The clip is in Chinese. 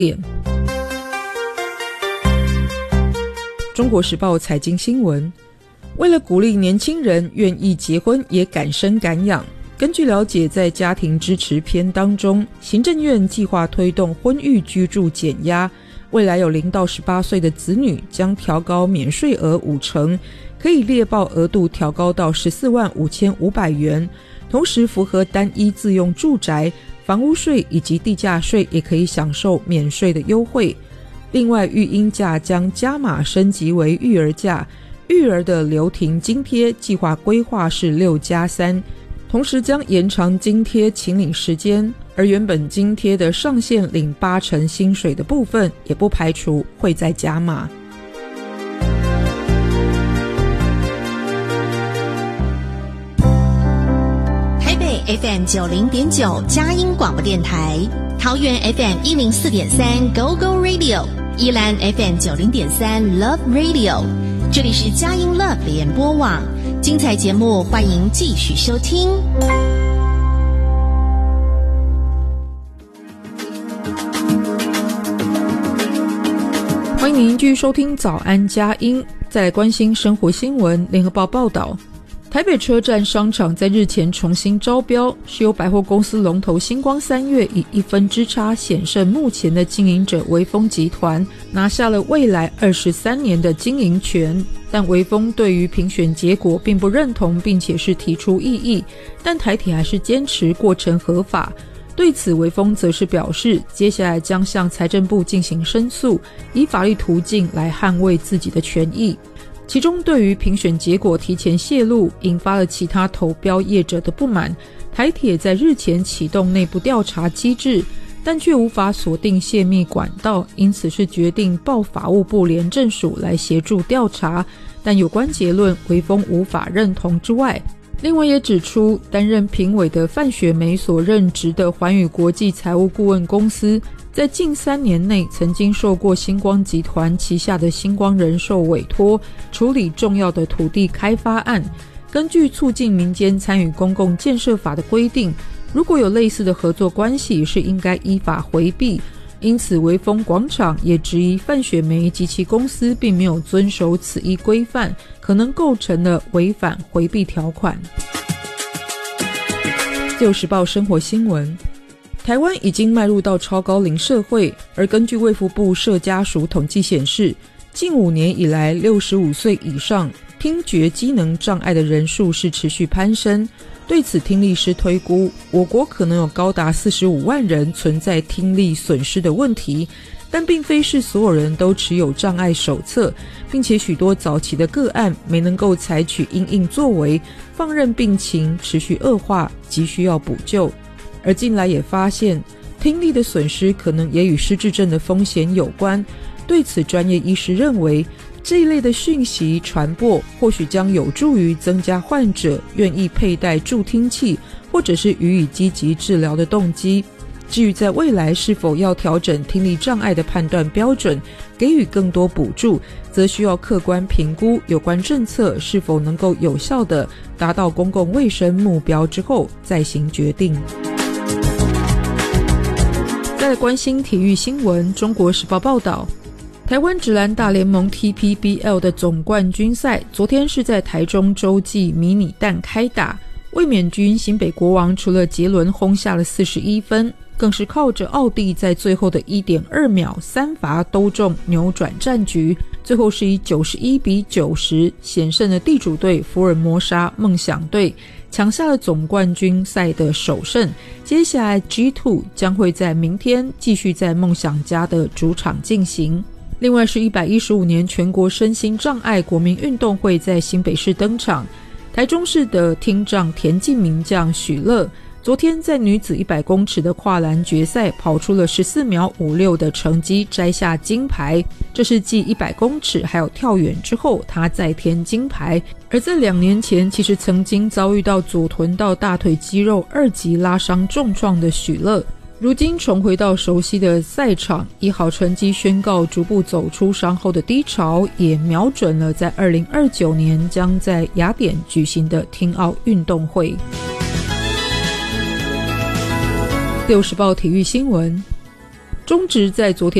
点。中国时报财经新闻，为了鼓励年轻人愿意结婚也敢生敢养，根据了解，在家庭支持篇当中，行政院计划推动婚育居住减压，未来有0到18岁的子女将调高免税额50%，可以列报额度调高到145500元，同时符合单一自用住宅、房屋税以及地价税也可以享受免税的优惠。另外，育婴假将加码升级为育儿假，育儿的留停津贴计划规划是6+3，同时将延长津贴请领时间，而原本津贴的上限领80%薪水的部分也不排除会再加码。 台北 FM90.9 佳音广播电台，桃园 FM104.3 Go Go Radio， 宜兰 FM90.3 Love Radio， 这里是佳音 Love 联播网，精彩节目欢迎继续收听。 欢迎您继续收听早安佳音。再来关心生活新闻，联合报报道，台北车站商场在日前重新招标，是由百货公司龙头星光3月以1分之差险胜目前的经营者微风集团，拿下了未来23年的经营权。但微风对于评选结果并不认同，并且是提出异议，但台铁还是坚持过程合法。对此，微风则是表示，接下来将向财政部进行申诉，以法律途径来捍卫自己的权益。其中，对于评选结果提前泄露，引发了其他投标业者的不满。台铁在日前启动内部调查机制，但却无法锁定泄密管道，因此是决定报法务部廉政署来协助调查。但有关结论，微风无法认同之外，另外也指出，担任评委的范雪梅所任职的环宇国际财务顾问公司，在近3年内曾经受过星光集团旗下的星光人寿委托，处理重要的土地开发案。根据促进民间参与公共建设法的规定，如果有类似的合作关系，是应该依法回避。因此，微风广场也质疑范雪梅及其公司并没有遵守此一规范，可能构成了违反回避条款。自由时报生活新闻，台湾已经迈入到超高龄社会，而根据卫福部社家署统计显示，近5年以来65岁以上听觉机能障碍的人数是持续攀升。对此，听力师推估，我国可能有高达45万人存在听力损失的问题，但并非是所有人都持有障碍手册，并且许多早期的个案没能够采取因应作为，放任病情持续恶化，急需要补救。而近来也发现，听力的损失可能也与失智症的风险有关。对此，专业医师认为，这一类的讯息传播或许将有助于增加患者愿意佩戴助听器，或者是予以积极治疗的动机。至于在未来是否要调整听力障碍的判断标准，给予更多补助，则需要客观评估有关政策是否能够有效地达到公共卫生目标之后再行决定。再来关心体育新闻，中国时报报道，台湾职篮大联盟 TPBL 的总冠军赛昨天是在台中洲际迷你蛋开打，卫冕军新北国王除了杰伦轰下了41分，更是靠着奥地在最后的 1.2 秒3罚都中扭转战局，最后是以91-90险胜的地主队福尔摩沙梦想队，抢下了总冠军赛的首胜。接下来 G2 将会在明天继续在梦想家的主场进行。另外是115年全国身心障碍国民运动会在新北市登场，台中市的听障田径名将许乐，昨天在女子100公尺的跨栏决赛跑出了14秒56的成绩，摘下金牌。这是继100公尺还有跳远之后他再添金牌。而在2年前其实曾经遭遇到左臀到大腿肌肉2级拉伤重创的许乐，如今重回到熟悉的赛场，以好成绩宣告逐步走出伤后的低潮，也瞄准了在2029年将在雅典举行的听奥运动会。自由时报体育新闻， 中职在昨天